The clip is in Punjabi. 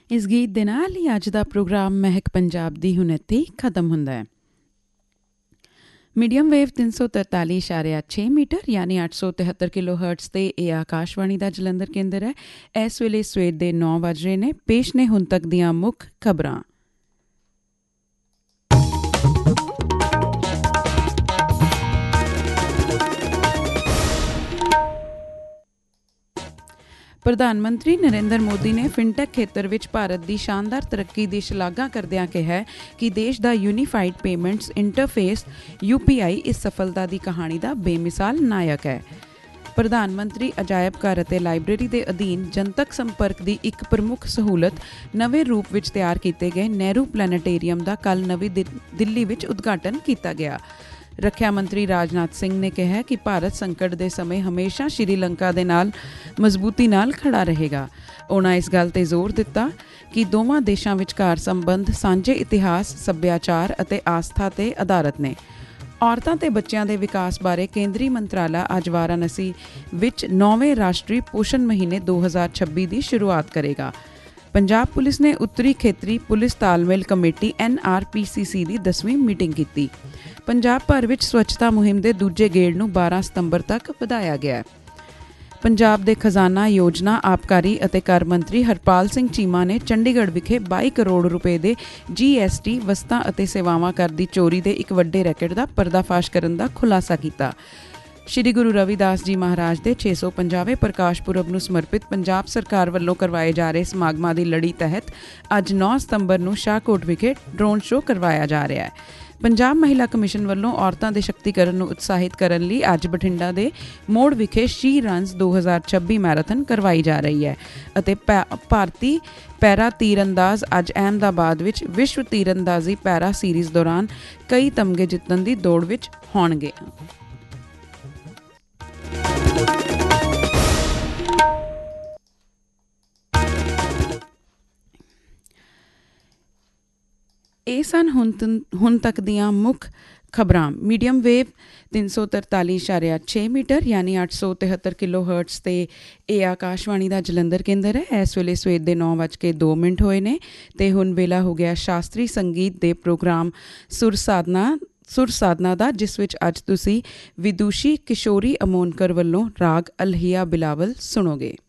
इस गीत दे नाल ही अज दा प्रोग्राम महक पंजाब दी हुण इत्थे खत्म हुंदा है। मीडियम वेव 343.6 मीटर यानी 873 किलो हर्ट्स ते ਇਹ आकाशवाणी ਦਾ ਜਲੰਧਰ ਕੇਂਦਰ ਹੈ। ਇਸ ਵੇਲੇ ਸਵੇਰ ਦੇ 9 ਵਜ ਰਹੇ ਨੇ। ਪੇਸ਼ ਨੇ ਹੁਣ ਤੱਕ ਦੀਆਂ ਮੁੱਖ ਖਬਰਾਂ। ਪ੍ਰਧਾਨ ਮੰਤਰੀ ਨਰਿੰਦਰ ਮੋਦੀ ਨੇ ਫਿਨਟੈਕ ਖੇਤਰ ਵਿੱਚ ਭਾਰਤ ਦੀ ਸ਼ਾਨਦਾਰ ਤਰੱਕੀ ਦੀ ਸ਼ਲਾਘਾ ਕਰਦਿਆਂ ਕਿਹਾ ਕਿ ਦੇਸ਼ ਦਾ ਯੂਨੀਫਾਈਡ ਪੇਮੈਂਟਸ ਇੰਟਰਫੇਸ UPI ਇਸ ਸਫਲਤਾ ਦੀ ਕਹਾਣੀ ਦਾ ਬੇਮਿਸਾਲ ਨਾਇਕ ਹੈ। ਪ੍ਰਧਾਨ ਮੰਤਰੀ ਅਜਾਇਬ ਘਰ ਅਤੇ ਲਾਇਬ੍ਰੇਰੀ ਦੇ ਅਧੀਨ ਜਨਤਕ ਸੰਪਰਕ ਦੀ ਇੱਕ ਪ੍ਰਮੁੱਖ ਸਹੂਲਤ ਨਵੇਂ ਰੂਪ ਵਿੱਚ ਤਿਆਰ ਕੀਤੇ ਗਏ ਨਹਿਰੂ ਪਲੈਨੇਟੇਰੀਅਮ ਦਾ ਕੱਲ੍ਹ ਨਵੀਂ ਦਿੱਲੀ ਵਿੱਚ ਉਦਘਾਟਨ ਕੀਤਾ ਗਿਆ। ਰੱਖਿਆ ਮੰਤਰੀ ਰਾਜਨਾਥ ਸਿੰਘ ਨੇ ਕਿਹਾ ਕਿ ਭਾਰਤ ਸੰਕਟ ਦੇ ਸਮੇਂ ਹਮੇਸ਼ਾ ਸ਼੍ਰੀਲੰਕਾ ਦੇ ਨਾਲ ਮਜ਼ਬੂਤੀ ਨਾਲ ਖੜਾ ਰਹੇਗਾ। ਉਨ੍ਹਾਂ ਇਸ ਗੱਲ ਤੇ ਜ਼ੋਰ ਦਿੱਤਾ ਕਿ ਦੋਵਾਂ ਦੇਸ਼ਾਂ ਵਿਚਕਾਰ ਸੰਬੰਧ ਸਾਂਝੇ ਇਤਿਹਾਸ, ਸੱਭਿਆਚਾਰ ਅਤੇ ਆਸਥਾ ਤੇ ਆਧਾਰਿਤ ਨੇ। ਔਰਤਾਂ ਤੇ ਬੱਚਿਆਂ ਦੇ ਵਿਕਾਸ ਬਾਰੇ ਕੇਂਦਰੀ ਮੰਤਰਾਲਾ ਅੱਜ ਵਾਰਾਣਸੀ ਵਿੱਚ 9ਵੇਂ ਰਾਸ਼ਟਰੀ ਪੋਸ਼ਣ ਮਹੀਨੇ 2026 ਦੀ ਸ਼ੁਰੂਆਤ ਕਰੇਗਾ। ਪੰਜਾਬ ਪੁਲਿਸ ਨੇ ਉੱਤਰੀ ਖੇਤਰੀ ਪੁਲਿਸ ਤਾਲਮੇਲ ਕਮੇਟੀ NRPCC ਦੀ 10ਵੀਂ ਮੀਟਿੰਗ ਕੀਤੀ। ਪੰਜਾਬ ਭਰ ਵਿੱਚ ਸਵੱਛਤਾ ਮੁਹਿੰਮ ਦੇ ਦੂਜੇ ਗੇੜ ਨੂੰ 12 ਸਤੰਬਰ ਤੱਕ ਵਧਾਇਆ ਗਿਆ। ਪੰਜਾਬ ਦੇ ਖਜ਼ਾਨਾ, ਯੋਜਨਾ, ਆਬਕਾਰੀ ਅਤੇ ਕਰ ਮੰਤਰੀ ਹਰਪਾਲ ਸਿੰਘ ਚੀਮਾ ਨੇ ਚੰਡੀਗੜ੍ਹ ਵਿਖੇ 22 ਕਰੋੜ ਰੁਪਏ ਦੇ GST ਵਸਤਾਂ ਅਤੇ ਸੇਵਾਵਾਂ ਕਰ ਦੀ ਚੋਰੀ ਦੇ ਇੱਕ ਵੱਡੇ ਰੈਕੇਟ ਦਾ ਪਰਦਾਫਾਸ਼ ਕਰਨ ਦਾ ਖੁਲਾਸਾ ਕੀਤਾ। ਸ਼੍ਰੀ ਗੁਰੂ ਰਵਿਦਾਸ ਜੀ ਮਹਾਰਾਜ ਦੇ 650ਵੇਂ ਪ੍ਰਕਾਸ਼ ਪੁਰਬ ਨੂੰ ਸਮਰਪਿਤ ਪੰਜਾਬ ਸਰਕਾਰ ਵੱਲੋਂ ਕਰਵਾਏ ਜਾ ਰਹੇ ਸਮਾਗਮਾਂ ਦੀ ਲੜੀ ਤਹਿਤ ਅੱਜ 9 ਸਤੰਬਰ ਨੂੰ ਸ਼ਾਹਕੋਟ ਵਿਖੇ ਡਰੋਨ ਸ਼ੋਅ ਕਰਵਾਇਆ ਜਾ ਰਿਹਾ ਹੈ। ਪੰਜਾਬ ਮਹਿਲਾ ਕਮਿਸ਼ਨ ਵੱਲੋਂ ਔਰਤਾਂ ਦੇ ਸ਼ਕਤੀਕਰਨ ਨੂੰ ਉਤਸ਼ਾਹਿਤ ਕਰਨ ਲਈ ਅੱਜ ਬਠਿੰਡਾ ਦੇ ਮੋੜ ਵਿਖੇ ਸ਼ੀ ਰਨਸ 2026 ਮੈਰਾਥਨ ਕਰਵਾਈ ਜਾ ਰਹੀ ਹੈ ਅਤੇ ਭਾਰਤੀ ਪੈਰਾ ਤੀਰਅੰਦਾਜ਼ ਅੱਜ ਅਹਿਮਦਾਬਾਦ ਵਿੱਚ ਵਿਸ਼ਵ ਤੀਰਅੰਦਾਜ਼ੀ ਪੈਰਾ ਸੀਰੀਜ਼ ਦੌਰਾਨ ਕਈ ਤਮਗੇ ਜਿੱਤਣ ਦੀ ਦੌੜ ਵਿੱਚ ਹੋਣਗੇ। ਇਹ ਸਨ ਹੁਣ ਤੱਕ ਦੀਆਂ ਮੁੱਖ ਖਬਰਾਂ। ਮੀਡੀਅਮ ਵੇਵ 343.6 ਮੀਟਰ ਯਾਨੀ 873 ਕਿਲੋ ਹਰਟਸ ਤੇ ਇਹ ਆਕਾਸ਼ਵਾਣੀ ਦਾ ਜਲੰਧਰ ਕੇਂਦਰ ਹੈ। ਇਸ ਵੇਲੇ ਸਵੇਰ ਦੇ 9:02 ਹੋਏ ਨੇ ਤੇ ਹੁਣ ਵੇਲਾ ਹੋ ਗਿਆ ਸ਼ਾਸਤਰੀ ਸੰਗੀਤ ਦੇ ਪ੍ਰੋਗਰਾਮ ਸੁਰ ਸਾਧਨਾ ਦਾ, ਜਿਸ ਵਿੱਚ ਅੱਜ ਤੁਸੀਂ ਵਿਦੂਸ਼ੀ ਕਿਸ਼ੋਰੀ ਅਮੋਨਕਰ ਵੱਲੋਂ ਰਾਗ ਅਲਹੀਆ ਬਿਲਾਵਲ ਸੁਣੋਗੇ।